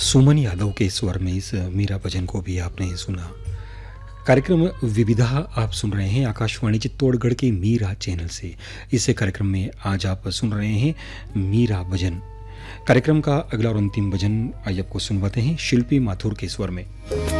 सुमन यादव के स्वर में इस मीरा भजन को भी आपने सुना। कार्यक्रम विविधा आप सुन रहे हैं आकाशवाणी चित्तौड़गढ़ के मीरा चैनल से। इस कार्यक्रम में आज आप सुन रहे हैं मीरा भजन। कार्यक्रम का अगला और अंतिम भजन आइए आपको सुनवाते हैं शिल्पी माथुर के स्वर में।